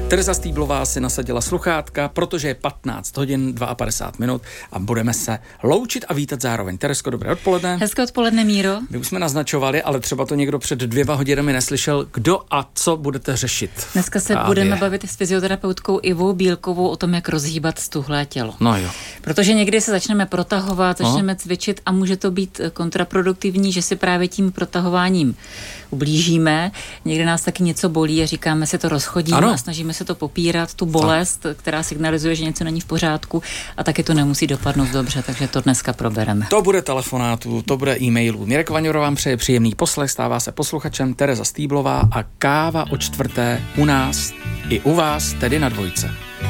Tereza Stýblová si nasadila sluchátka, protože je 15 hodin 52 minut a budeme se loučit a vítat zároveň. Teresko, dobré odpoledne. Hezké odpoledne, Míro. My už jsme naznačovali, ale třeba to někdo před 2 hodinami neslyšel, kdo a co budete řešit. Dneska se budeme bavit s fyzioterapeutkou Ivou Bílkovou o tom, jak rozhýbat stuhlé tělo. No jo. Protože někdy se začneme protahovat, začneme cvičit a může to být kontraproduktivní, že si právě tím protahováním ublížíme. Někdy nás taky něco bolí a říkáme si to rozchodíme a snažíme se to popírat, tu bolest, která signalizuje, že něco není v pořádku a taky to nemusí dopadnout dobře, takže to dneska probereme. To bude telefonátů, to bude e-mailů. Mirek Vaňura vám přeje příjemný poslech, stává se posluchačem Tereza Stýblová a káva o 4:00 u nás i u vás, tedy na Dvojce.